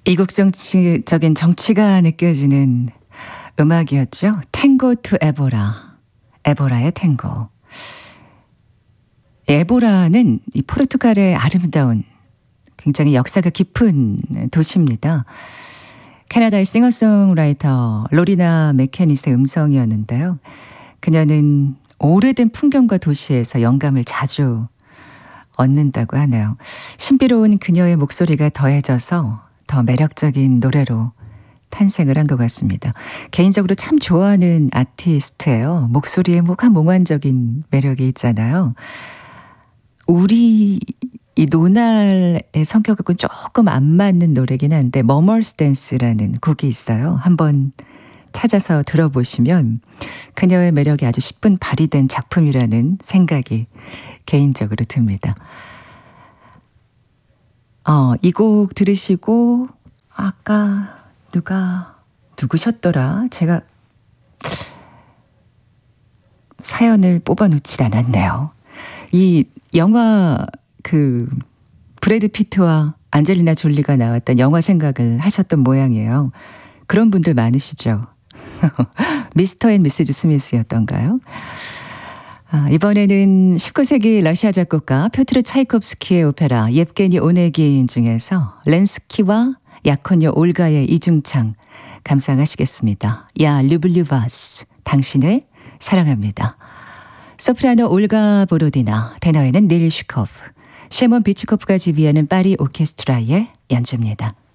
이국적인 정치가 느껴지는 음악이었죠. 탱고 투 에보라. 에보라의 탱고. 에보라는 이 포르투갈의 아름다운 굉장히 역사가 깊은 도시입니다. 캐나다의 싱어송라이터 로리나 맥케닛의 음성이었는데요. 그녀는 오래된 풍경과 도시에서 영감을 자주 얻는다고 하네요. 신비로운 그녀의 목소리가 더해져서 더 매력적인 노래로 탄생을 한 것 같습니다. 개인적으로 참 좋아하는 아티스트예요. 목소리에 뭔가 몽환적인 매력이 있잖아요. 우리 이 노날의 성격하고는 조금 안 맞는 노래긴 한데 머머스 댄스라는 곡이 있어요. 한번 찾아서 들어보시면 그녀의 매력이 아주 10분 발휘된 작품이라는 생각이 개인적으로 듭니다. 이 곡 들으시고 아까 누구셨더라? 제가 사연을 뽑아놓질 않았네요. 이 영화 브래드 피트와 안젤리나 졸리가 나왔던 영화 생각을 하셨던 모양이에요. 그런 분들 많으시죠? 미스터 앤 미시즈 스미스였던가요? 이번에는 19세기 러시아 작곡가 표트르 차이콥스키의 오페라 예브게니 오네긴 중에서 렌스키와 야코뇨 올가의 이중창 감상하시겠습니다. 야 르블류 바스 당신을 사랑합니다. 소프라노 올가 보로디나, 테너에는 닐 슈코프, 셰몬 비츠코프가 지휘하는 파리 오케스트라의 연주입니다.